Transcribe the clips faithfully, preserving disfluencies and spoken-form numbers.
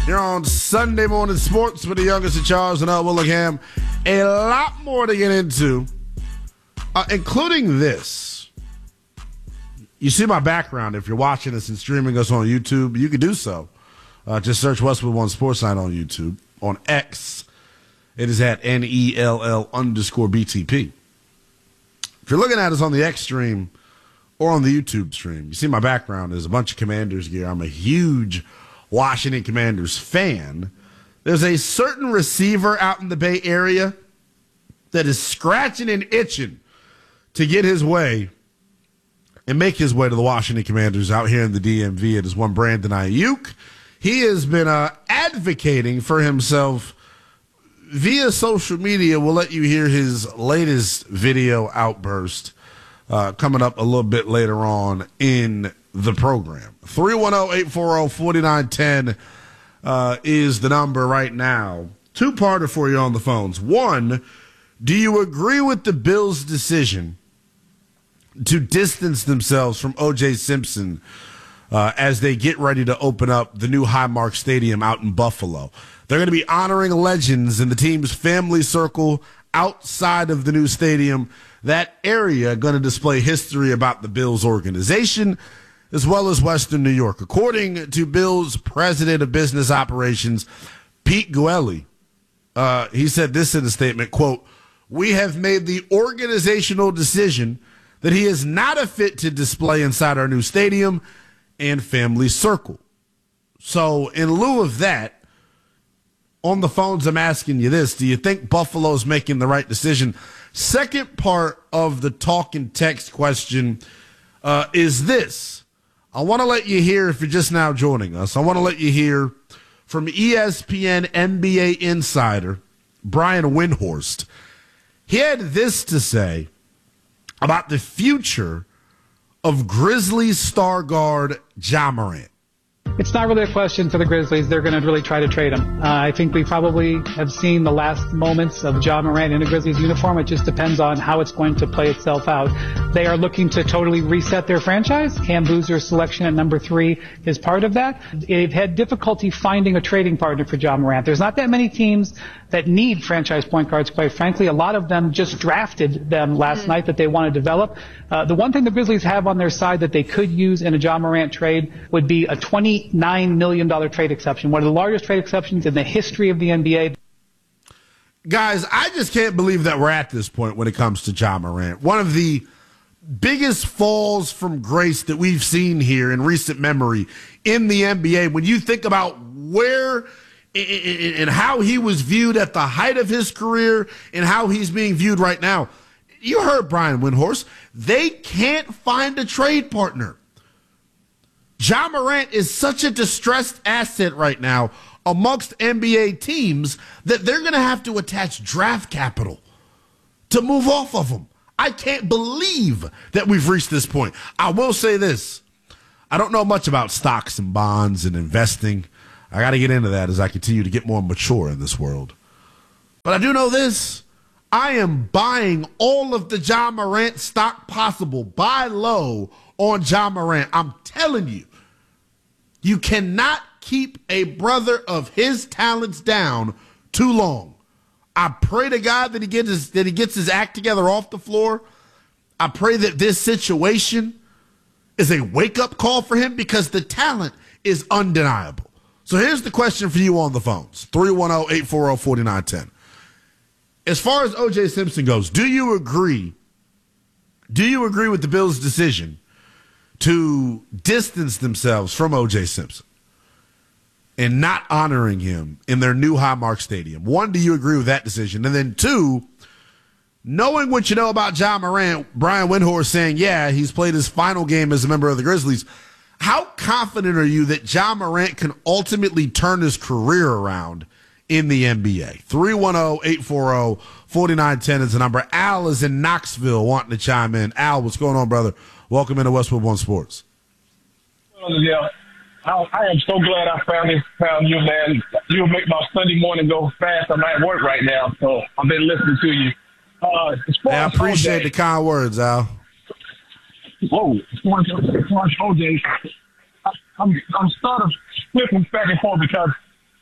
You're on Sunday Morning Sports with the youngest of Charles and Earl Willingham. A lot more to get into, uh, including this. You see my background. If you're watching us and streaming us on YouTube, you can do so. Uh, just search Westwood One Sports Night on YouTube. On X, it is at N E L L underscore B T P. If you're looking at us on the X stream or on the YouTube stream, you see my background is a bunch of Commanders gear. I'm a huge Washington Commanders fan. There's a certain receiver out in the Bay Area that is scratching and itching to get his way and make his way to the Washington Commanders out here in the D M V. It is one Brandon Ayuk. He has been uh, advocating for himself via social media. We'll let you hear his latest video outburst uh, coming up a little bit later on in the program. three one zero, eight four zero, four nine one zero uh, is the number right now. Two-parter for you on the phones. One, do you agree with the Bills' decision to distance themselves from O J Simpson uh, as they get ready to open up the new Highmark Stadium out in Buffalo? They're going to be honoring legends in the team's family circle outside of the new stadium. That area going to display history about the Bills organization as well as Western New York. According to Bills President of Business Operations, Pete Guelli, uh, he said this in a statement, quote, "We have made the organizational decision that he is not a fit to display inside our new stadium and family circle." So in lieu of that, on the phones, I'm asking you this. Do you think Buffalo's making the right decision? Second part of the talk and text question uh, is this. I want to let you hear, if you're just now joining us, I want to let you hear from E S P N N B A insider Brian Windhorst. He had this to say about the future of Grizzlies star guard Ja Morant. It's not really a question for the Grizzlies. They're going to really try to trade him. Uh, I think we probably have seen the last moments of Ja Morant in a Grizzlies uniform. It just depends on how it's going to play itself out. They are looking to totally reset their franchise. Cam Boozer's selection at number three is part of that. They've had difficulty finding a trading partner for Ja Morant. There's not that many teams that need franchise point guards, quite frankly. A lot of them just drafted them last mm. night that they want to develop. Uh, the one thing the Grizzlies have on their side that they could use in a Ja Morant trade would be a twenty-nine million dollars trade exception, one of the largest trade exceptions in the history of the N B A. Guys, I just can't believe that we're at this point when it comes to Ja Morant. One of the biggest falls from grace that we've seen here in recent memory in the N B A. When you think about where and how he was viewed at the height of his career and how he's being viewed right now. You heard Brian Windhorst. They can't find a trade partner. Ja Morant is such a distressed asset right now amongst N B A teams that they're going to have to attach draft capital to move off of him. I can't believe that we've reached this point. I will say this. I don't know much about stocks and bonds and investing. I got to get into that as I continue to get more mature in this world. But I do know this. I am buying all of the Ja Morant stock possible. Buy low on Ja Morant. I'm telling you, you cannot keep a brother of his talents down too long. I pray to God that he gets his, that he gets his act together off the floor. I pray that this situation is a wake-up call for him because the talent is undeniable. So here's the question for you on the phones, three one zero, eight four zero, four nine one zero. As far as O J Simpson goes, do you agree, do you agree with the Bills' decision to distance themselves from O J Simpson and not honoring him in their new Highmark Stadium? One, do you agree with that decision? And then two, knowing what you know about Ja Morant, Brian Windhorst saying, yeah, he's played his final game as a member of the Grizzlies. How confident are you that Ja Morant can ultimately turn his career around in the N B A? three one zero, eight four zero, four nine one zero is the number. Al is in Knoxville wanting to chime in. Al, what's going on, brother? Welcome into Westwood One Sports. Well, yeah, I, I am so glad I found this, found you, man. You'll make my Sunday morning go fast. I'm at work right now, so I've been listening to you. Uh, as far hey, I as appreciate O J, the kind words, Al. Whoa, as far as, as far as O J, I, I'm I'm sort of flipping back and forth because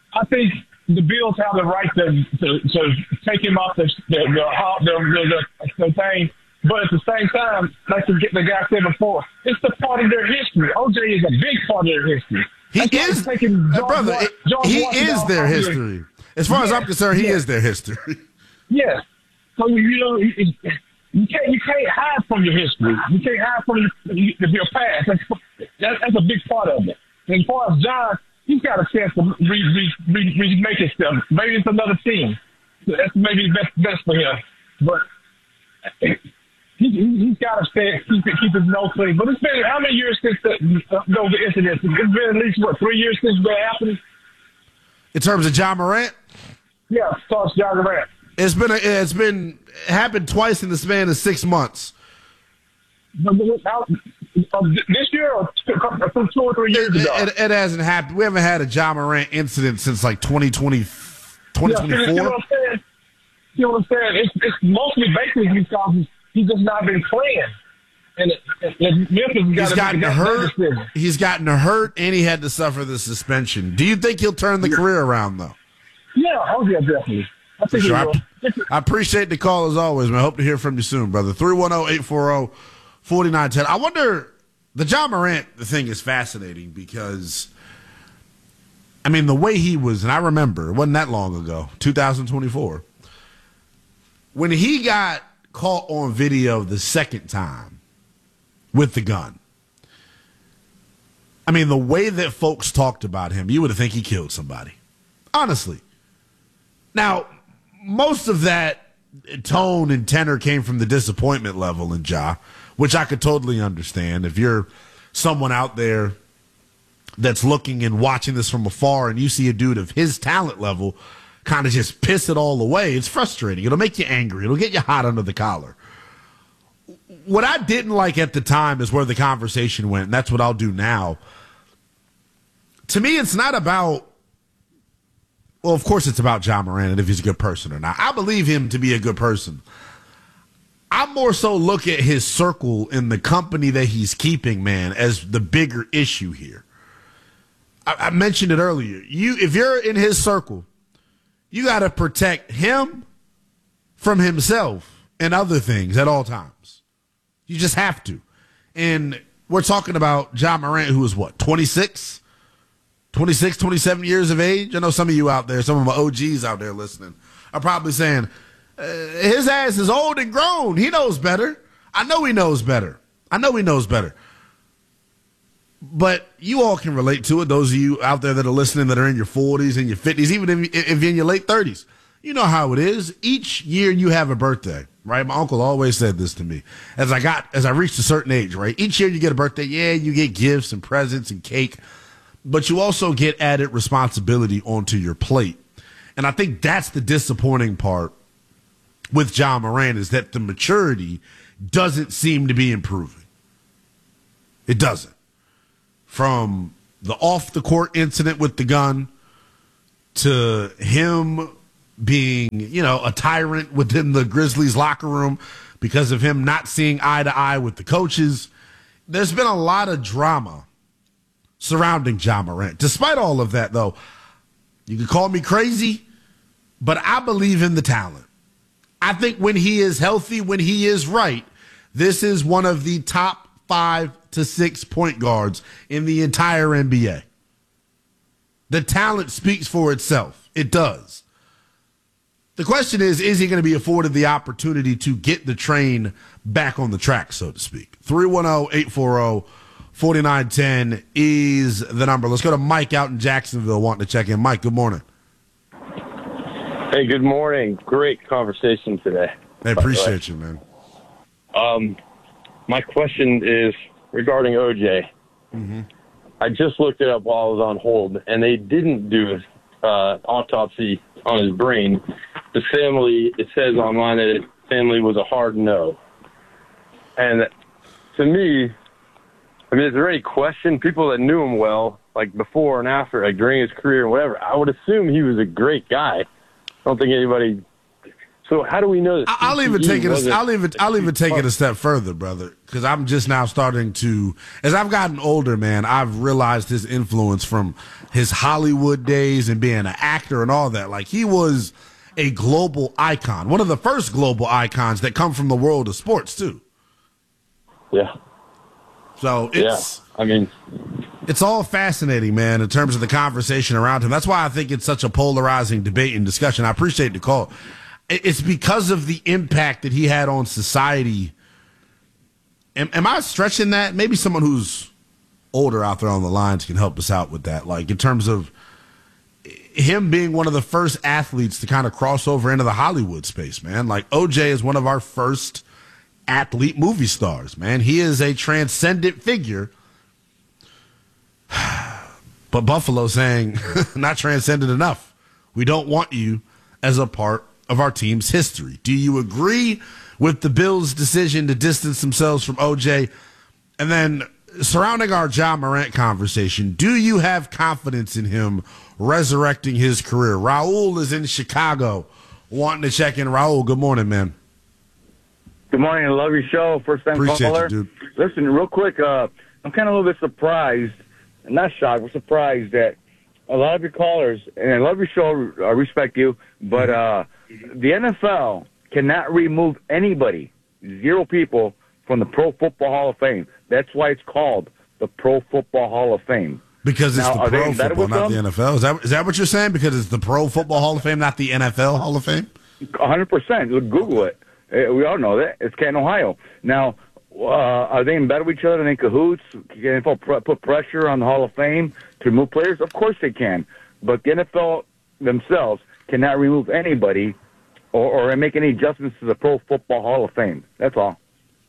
I think the Bills have the right to to, to take him off the the the, the, the, the thing. But at the same time, like the, the guy said before, it's the part of their history. O J is a big part of their history. He That's is, like taking George, brother. It, George he Washington is their off history. As far as Yeah, I'm concerned, he yeah. is their history. Yes. So you know you, you can't you can't hide from your history. You can't hide from your, your past. That's, that's that's a big part of it. And as far as John, he's got a chance to re, re, re, remake himself. Maybe it's another team. That's maybe best best for him. But he, he, he's got to stay keep it, keep his nose clean. But it's been how many years since the, uh, those incidents? It's been at least what three years since that happened. In terms of John Morant, Yeah, starts John Morant. it's been a, it's been it happened twice in the span of six months. But how- um, This year or two, from two or three years It, ago? it, it hasn't happened. We haven't had a John Morant incident since like twenty twenty, twenty Yeah, see, see what twenty-four. I'm saying? See what I'm saying? It's, it's mostly basically because he's, he's just not been playing. And, it, and Memphis has got He's to gotten make that hurt. decision. He's gotten hurt, and he had to suffer the suspension. Do you think he'll turn the career around, though? Yeah, oh yeah, definitely. I think Sure. he will. I, I appreciate the call as always, man. I hope to hear from you soon, brother. three one zero, eight four zero, four nine one zero. I wonder, the John Morant thing is fascinating because, I mean, the way he was, and I remember, it wasn't that long ago, two thousand twenty-four, when he got caught on video the second time with the gun. I mean, the way that folks talked about him, you would think he killed somebody. Honestly. Now, most of that tone and tenor came from the disappointment level in Ja, which I could totally understand. If you're someone out there that's looking and watching this from afar and you see a dude of his talent level kind of just piss it all away, it's frustrating. It'll make you angry. It'll get you hot under the collar. What I didn't like at the time is where the conversation went, and that's what I'll do now. To me, it's not about, well, of course it's about John Morant and if he's a good person or not. I believe him to be a good person. I more so look at his circle and the company that he's keeping, man, as the bigger issue here. I, I mentioned it earlier. You, if you're in his circle, you got to protect him from himself and other things at all times. You just have to. And we're talking about John Morant, who is what, twenty-six? twenty-six, twenty-seven years of age? I know some of you out there, some of my O Gs out there listening, are probably saying, uh, his ass is old and grown. He knows better. I know he knows better. I know he knows better. But you all can relate to it, those of you out there that are listening that are in your forties and your fifties, even if, if you're in your late thirties. You know how it is. Each year you have a birthday, right? My uncle always said this to me. As I got, as I reached a certain age, right? Each year you get a birthday. Yeah, you get gifts and presents and cake, but you also get added responsibility onto your plate. And I think that's the disappointing part with John Morant, is that the maturity doesn't seem to be improving. It doesn't. From the off the court incident with the gun to him being, you know, a tyrant within the Grizzlies locker room because of him not seeing eye to eye with the coaches. There's been a lot of drama surrounding John Morant. Despite all of that, though, you can call me crazy, but I believe in the talent. I think when he is healthy, when he is right, this is one of the top five to six point guards in the entire N B A. The talent speaks for itself. It does. The question is, is he going to be afforded the opportunity to get the train back on the track, so to speak? three one zero, eight four zero, four nine one zero is the number. Let's go to Mike out in Jacksonville wanting to check in. Mike, good morning. Hey, good morning. Great conversation today. I appreciate you, man. Um, my question is regarding O J. Mm-hmm. I just looked it up while I was on hold, and they didn't do an uh, autopsy on his brain. The family, it says online that his family was a hard no. And to me, I mean, is there any question? People that knew him well, like before and after, like during his career and whatever, I would assume he was a great guy. I don't think anybody So how do we know that? I'll even take it. wasn't- I'll even. I'll even take it a step further, brother, because I'm just now starting to. As I've gotten older, man, I've realized his influence from his Hollywood days and being an actor and all that. Like, he was a global icon, one of the first global icons that come from the world of sports too. Yeah. So it's. Yeah. I mean, It's all fascinating, man, in terms of the conversation around him. That's why I think it's such a polarizing debate and discussion. I appreciate the call. It's because of the impact that he had on society. Am, am I stretching that? Maybe someone who's older out there on the lines can help us out with that. Like, in terms of him being one of the first athletes to kind of cross over into the Hollywood space, man. Like, O J is one of our first athlete movie stars, man. He is a transcendent figure. But Buffalo saying, not transcendent enough. We don't want you as a part of our team's history. Do you agree with the Bills' decision to distance themselves from O J? And then surrounding our Ja Morant conversation, do you have confidence in him resurrecting his career? Raul is in Chicago wanting to check in. Raul, good morning, man. Good morning. I love your show. First time Appreciate caller. you, dude. Listen, real quick, uh, I'm kind of a little bit surprised, not shocked, but surprised that a lot of your callers, and I love your show, I respect you, but uh, the N F L cannot remove anybody, zero people, from the Pro Football Hall of Fame. That's why it's called the Pro Football Hall of Fame. Because it's Now, the are they Pro better Football, with not them? the N F L. Is that, is that what you're saying? Because it's the Pro Football Hall of Fame, not the N F L Hall of Fame? one hundred percent. Google it. Uh, We all know that. It's Canton, Ohio. Now, uh, are they in bed with each other? Are they in cahoots? Can the N F L pr- put pressure on the Hall of Fame to remove players? Of course they can. But the N F L themselves cannot remove anybody or, or make any adjustments to the Pro Football Hall of Fame. That's all.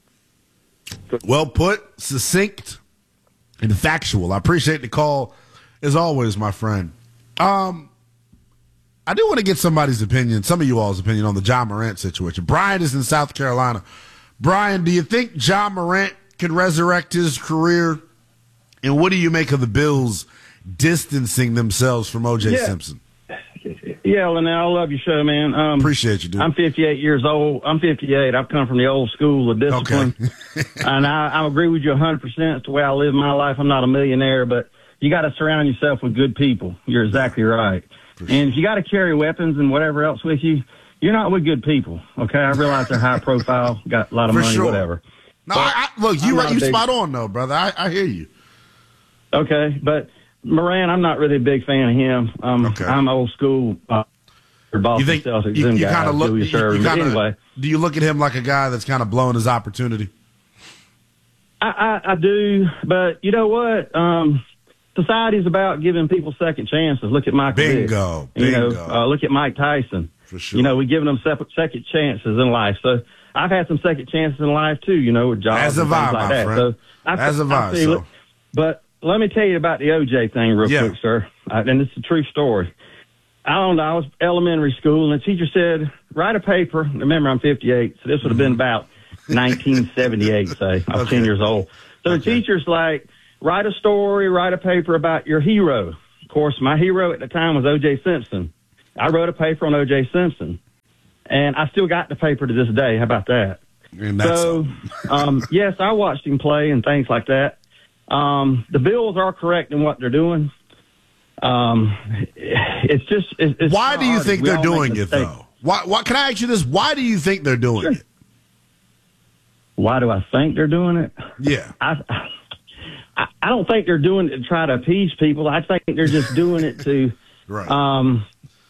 So, Well put, succinct, and factual. I appreciate the call, as always, my friend. Um, I do want to get somebody's opinion, some of you all's opinion on the Ja Morant situation. Brian is in South Carolina. Brian, do you think Ja Morant can resurrect his career? And what do you make of the Bills distancing themselves from O J Yeah. Simpson? Yeah, Linnell, I love your show, man. Um, Appreciate you, dude. I'm fifty-eight years old. I'm fifty-eight. I've come from the old school of discipline. Okay. and I, I agree with you one hundred percent. It's the way I live my life. I'm not a millionaire, but you got to surround yourself with good people. You're exactly right. And if you got to carry weapons and whatever else with you, you're not with good people. Okay, I realize they're high profile, got a lot of For money, sure. whatever. No, I, I, look, you I'm right, not a you big- spot on, though, brother. I, I hear you. Okay, but Moran, I'm not really a big fan of him. Um, Okay. I'm old school. Uh, Boston You think Celtics, you, them you guys, kind of look? Julius You, you Erving. But kinda, anyway, do you look at him like a guy that's kind of blowing his opportunity? I, I, I do, but you know what? Um, society's about giving people second chances. Look at Michael Vick. Bingo, You know, bingo. uh, look at Mike Tyson. For sure. You know, we're giving them separate second chances in life. So I've had some second chances in life too. You know, with jobs As and have things I, like my that. friend. So I, As have I, feel so. it. But let me tell you about the O J thing real Yeah. quick, sir. Uh, and it's a true story. I don't know. I was elementary school, and the teacher said, "Write a paper." Remember, I'm fifty-eight, so this would have been about nineteen seventy-eight. Say I was Okay. ten years old. So the Okay. teacher's like, "Write a story, write a paper about your hero." Of course, my hero at the time was O J Simpson. I wrote a paper on O J Simpson, and I still got the paper to this day. How about that? And that's So, um, yes, I watched him play and things like that. Um, the Bills are correct in what they're doing. Um, it's just it's, it's why do you hard. think We they're all make doing it mistakes. though? Why? Why? Can I ask you this? Why do you think they're doing Sure. it? Why do I think they're doing it? Yeah. I, I I don't think they're doing it to try to appease people. I think they're just doing it to. Right. Um,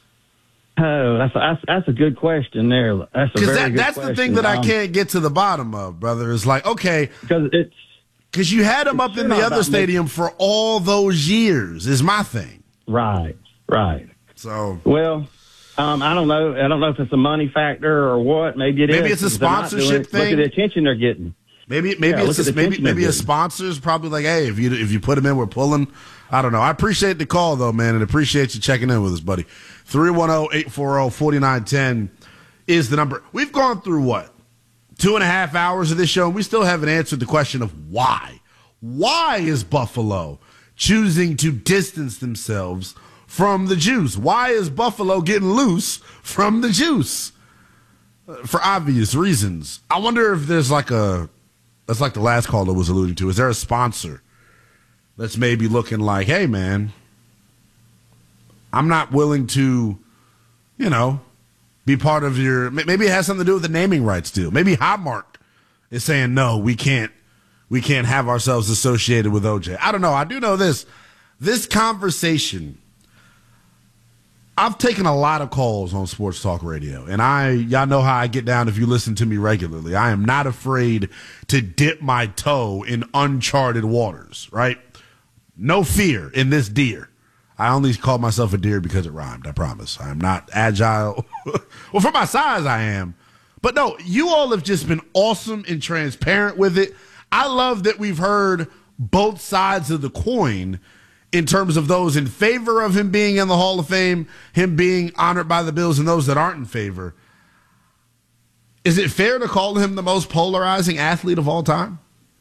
oh, that's that's that's a good question there. That's a Because very that, good that's question. the thing that I Um, can't get to the bottom of, brother. Is like, okay, because it's because you had him It's up in sure the not other about stadium for all those years. Is my thing. right, right. So Well, um, I don't know. I don't know if it's a money factor or what. Maybe it is. Maybe it's a because they're not doing sponsorship it. Look thing. at the attention they're getting. maybe maybe Yeah, it's look a, at the maybe attention they're maybe a getting. sponsor's probably like, hey, if you if you put him in, we're pulling. I don't know. I appreciate the call though, man, and appreciate you checking in with us, buddy. three one zero, eight four zero, four nine one zero is the number. We've gone through what? Two and a half hours of this show, and we still haven't answered the question of why. Why is Buffalo choosing to distance themselves from the juice? Why is Buffalo getting loose from the juice? for obvious reasons. I wonder if there's like a, that's like the last caller was alluding to. Is there a sponsor that's maybe looking like, hey, man, I'm not willing to, you know, be part of your, maybe it has something to do with the naming rights deal. Maybe Highmark is saying, no, we can't, we can't have ourselves associated with O J. I don't know. I do know this. This conversation, I've taken a lot of calls on Sports Talk Radio, and I, y'all know how I get down if you listen to me regularly. I am not afraid to dip my toe in uncharted waters, right? No fear in this deer. I only call myself a deer because it rhymed, I promise. I am not agile. Well, for my size, I am. But no, you all have just been awesome and transparent with it. I love that we've heard both sides of the coin in terms of those in favor of him being in the Hall of Fame, him being honored by the Bills, and those that aren't in favor. Is it fair to call him the most polarizing athlete of all time?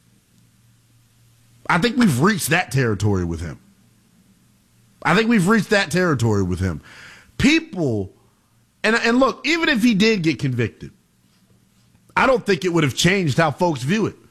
I think we've reached that territory with him. I think we've reached that territory with him. People, and, and look, even if he did get convicted, I don't think it would have changed how folks view it.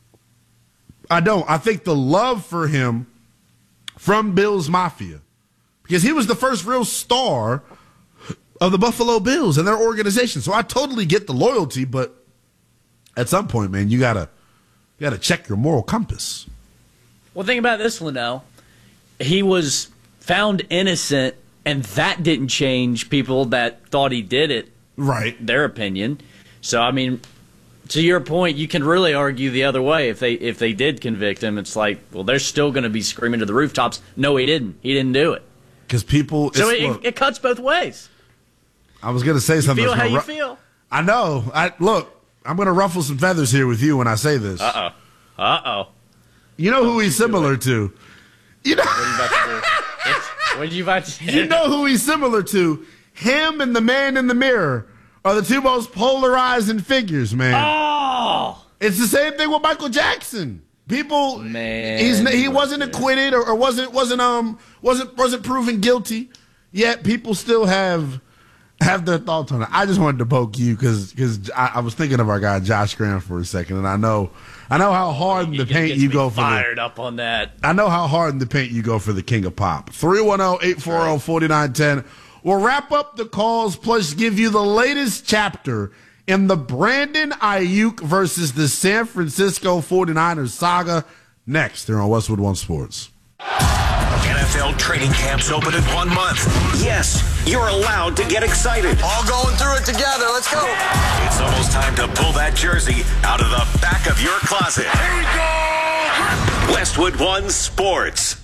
I don't. I think the love for him from Bills Mafia, because he was the first real star of the Buffalo Bills and their organization. So I totally get the loyalty, but at some point, man, you gotta you gotta check your moral compass. Well, think about this one, though. He was found innocent, and that didn't change people that thought he did it. Right. Their opinion. So, I mean, to your point, you can really argue the other way. If they if they did convict him, it's like, well, they're still going to be screaming to the rooftops, no, he didn't. He didn't do it. Because people... So it, look, it cuts both ways. I was going to say you something. Feel how ru- you feel. I know. I Look, I'm going to ruffle some feathers here with you when I say this. Uh-oh. Uh-oh. You know who he's similar to? You know... What are you about to do? What are you about to do? You know who he's similar to? Him and the man in the mirror are the two most polarizing figures, man. Oh! It's the same thing with Michael Jackson. People, man, he's he wasn't acquitted or, or wasn't wasn't um wasn't wasn't proven guilty. Yet people still have have their thoughts on it. I just wanted to poke you because because I, I was thinking of our guy Josh Graham for a second, and I know I know how hard in the paint you go for fired the, up on that. I know how hard in the paint you go for the King of Pop. three one zero, eight four zero, four nine one zero. We'll wrap up the calls plus give you the latest chapter in the Brandon Ayuk versus the San Francisco forty-niners saga next here on Westwood One Sports. N F L training camps open in one month. Yes, you're allowed to get excited. All going through it together. Let's go. It's almost time to pull that jersey out of the back of your closet. Here we go. Westwood One Sports.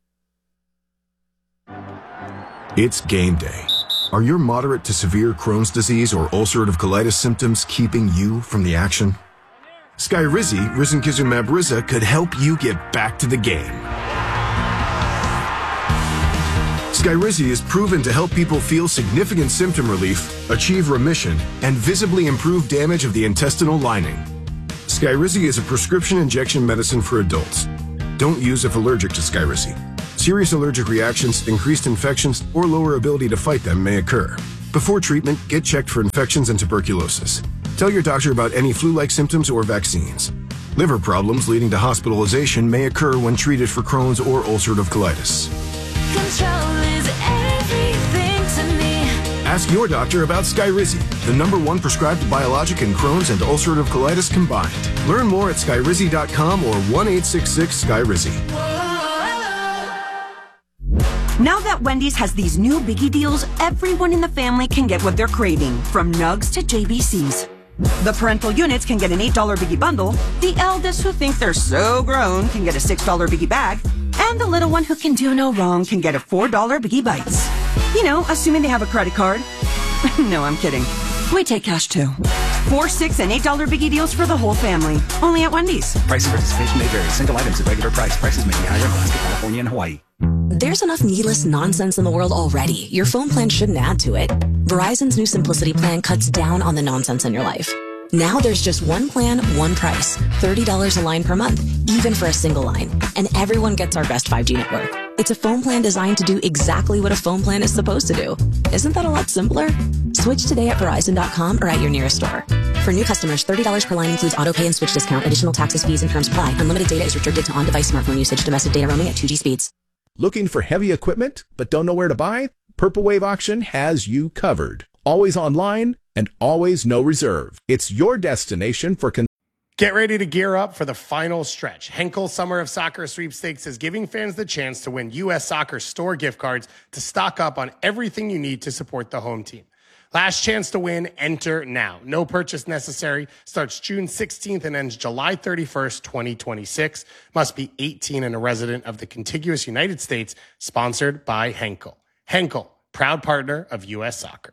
It's game day. Are your moderate to severe Crohn's disease or ulcerative colitis symptoms keeping you from the action? Skyrizi, risankizumab Riza, could help you get back to the game. Skyrizi is proven to help people feel significant symptom relief, achieve remission, and visibly improve damage of the intestinal lining. Skyrizi is a prescription injection medicine for adults. Don't use if allergic to Skyrizi. Serious allergic reactions, increased infections, or lower ability to fight them may occur. Before treatment, get checked for infections and tuberculosis. Tell your doctor about any flu-like symptoms or vaccines. Liver problems leading to hospitalization may occur when treated for Crohn's or ulcerative colitis. Control is everything to me. Ask your doctor about Skyrizi, the number one prescribed biologic in Crohn's and ulcerative colitis combined. Learn more at skyrizi dot com or one eight six six Skyrizi. Now that Wendy's has these new biggie deals, everyone in the family can get what they're craving, from nugs to J B Cs. The parental units can get an eight dollar biggie bundle, the eldest who think they're so grown can get a six dollar biggie bag, and the little one who can do no wrong can get a four dollar biggie bites. You know, assuming they have a credit card. No, I'm kidding. We take cash too. Four, six, and eight dollar biggie deals for the whole family. Only at Wendy's. Price of participation may vary. Single items at regular price. Prices may be higher in Alaska, California, and Hawaii. There's enough needless nonsense in the world already. Your phone plan shouldn't add to it. Verizon's new Simplicity plan cuts down on the nonsense in your life. Now there's just one plan, one price. thirty dollars a line per month, even for a single line. And everyone gets our best five G network. It's a phone plan designed to do exactly what a phone plan is supposed to do. Isn't that a lot simpler? Switch today at Verizon dot com or at your nearest store. For new customers, thirty dollars per line includes auto pay and switch discount. Additional taxes, fees, and terms apply. Unlimited data is restricted to on-device smartphone usage. Domestic data roaming at two G speeds. Looking for heavy equipment but don't know where to buy? Purple Wave Auction has you covered. Always online and always no reserve. It's your destination for con- Get ready to gear up for the final stretch. Henkel Summer of Soccer Sweepstakes is giving fans the chance to win U S Soccer store gift cards to stock up on everything you need to support the home team. Last chance to win, enter now. No purchase necessary. Starts June sixteenth and ends July thirty-first, twenty twenty-six. Must be eighteen and a resident of the contiguous United States. Sponsored by Henkel. Henkel, proud partner of U S Soccer.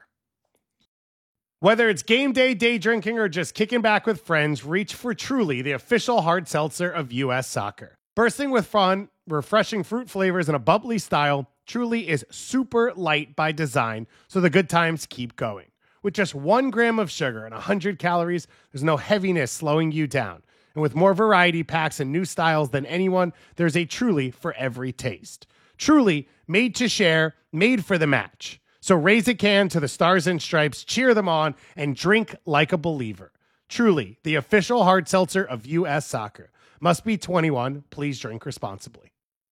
Whether it's game day, day drinking, or just kicking back with friends, reach for Truly, the official hard seltzer of U S Soccer. Bursting with fun, refreshing fruit flavors, and a bubbly style, Truly is super light by design, so the good times keep going. With just one gram of sugar and one hundred calories, there's no heaviness slowing you down. And with more variety packs and new styles than anyone, there's a Truly for every taste. Truly, made to share, made for the match. So raise a can to the Stars and Stripes, cheer them on, and drink like a believer. Truly, the official hard seltzer of U S Soccer. Must be twenty-one. Please drink responsibly.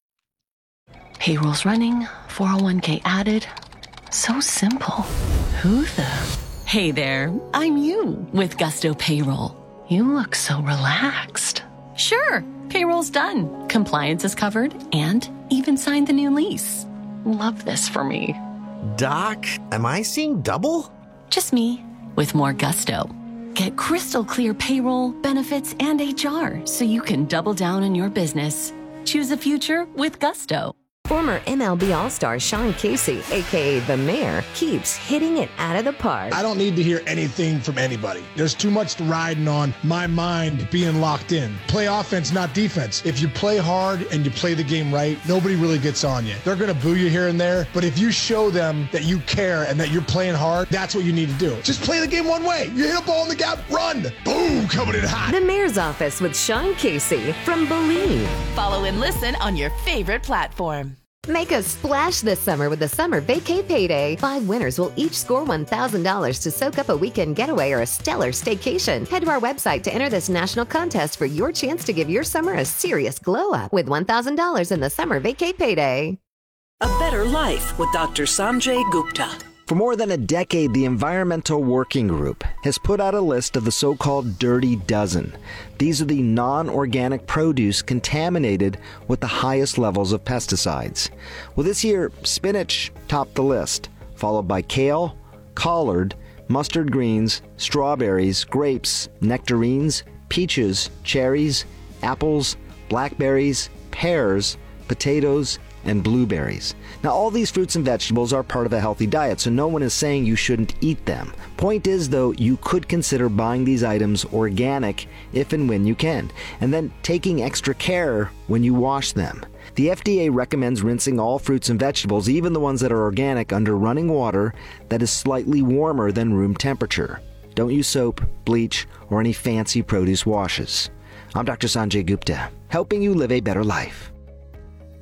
Payroll's running, four oh one k added. So simple. Who the? Hey there, I'm you with Gusto Payroll. You look so relaxed. Sure, payroll's done. Compliance is covered and even signed the new lease. Love this for me. Doc, am I seeing double? Just me, with more gusto. Get crystal clear payroll, benefits, and H R so you can double down on your business. Choose a future with gusto. Former M L B All-Star Sean Casey, a k a. The Mayor, keeps hitting it out of the park. I don't need to hear anything from anybody. There's too much riding on my mind being locked in. Play offense, not defense. If you play hard and you play the game right, nobody really gets on you. They're going to boo you here and there, but if you show them that you care and that you're playing hard, that's what you need to do. Just play the game one way. You hit a ball in the gap, run. Boom, coming in hot. The Mayor's Office with Sean Casey from Believe. Follow and listen on your favorite platform. Make a splash this summer with the Summer Vacay Payday. Five winners will each score one thousand dollars to soak up a weekend getaway or a stellar staycation. Head to our website to enter this national contest for your chance to give your summer a serious glow up with one thousand dollars in the Summer Vacay Payday. A better life with Doctor Sanjay Gupta. For more than a decade, the Environmental Working Group has put out a list of the so-called Dirty Dozen. These are the non-organic produce contaminated with the highest levels of pesticides. Well, this year, spinach topped the list, followed by kale, collard, mustard greens, strawberries, grapes, nectarines, peaches, cherries, apples, blackberries, pears, potatoes, and blueberries. Now, all these fruits and vegetables are part of a healthy diet, so no one is saying you shouldn't eat them. Point is, though, you could consider buying these items organic if and when you can, and then taking extra care when you wash them. The F D A recommends rinsing all fruits and vegetables, even the ones that are organic, under running water that is slightly warmer than room temperature. Don't use soap, bleach, or any fancy produce washes. I'm Doctor Sanjay Gupta, helping you live a better life.